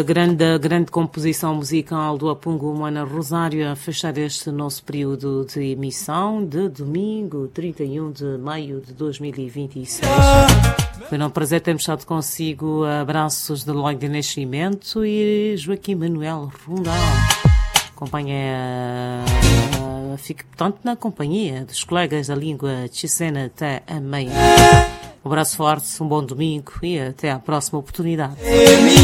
grande composição musical do Apungo Moana Rosário a fechar este nosso período de emissão de domingo, 31 de maio de 2026. Foi um prazer termos estado consigo. Abraços de Lói de Nascimento e Joaquim Manuel Rondão. Fique, portanto, na companhia dos colegas da língua tchicena até a meia. Um abraço forte, um bom domingo e até à próxima oportunidade.